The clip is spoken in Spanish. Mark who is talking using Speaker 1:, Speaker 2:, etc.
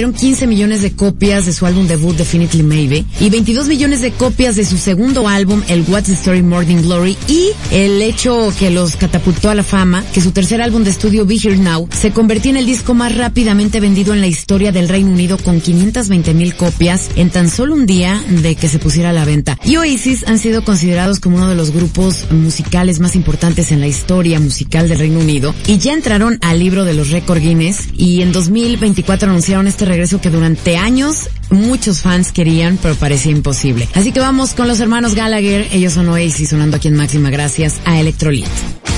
Speaker 1: vendieron 15 millones de copias de su álbum debut Definitely Maybe y 22 millones de copias de su segundo álbum, el What's the Story Morning Glory, y el hecho que los catapultó a la fama, que su tercer álbum de estudio Be Here Now se convirtió en el disco más rápidamente vendido en la historia del Reino Unido con 520,000 copias en tan solo un día de que se pusiera a la venta. Y Oasis han sido considerados como uno de los grupos musicales más importantes en la historia musical del Reino Unido y ya entraron al libro de los récord Guinness, y en 2024 anunciaron este regreso que durante años muchos fans querían, pero parecía imposible. Así que vamos con los hermanos Gallagher. Ellos son Oasis, sonando aquí en Máxima gracias a Electrolit.